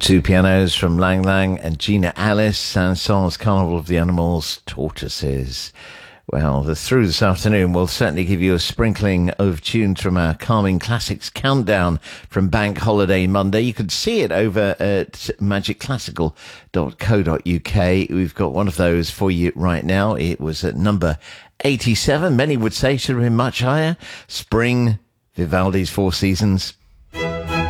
Two pianos from Lang Lang and Gina Alice, Saint-Saëns' Carnival of the Animals, Tortoises. Well, through this afternoon, we'll certainly give you a sprinkling of tunes from our Calming Classics countdown from Bank Holiday Monday. You can see it over at magicclassical.co.uk. We've got one of those for you right now. It was at number 87. Many would say should have been much higher. Spring, Vivaldi's Four Seasons.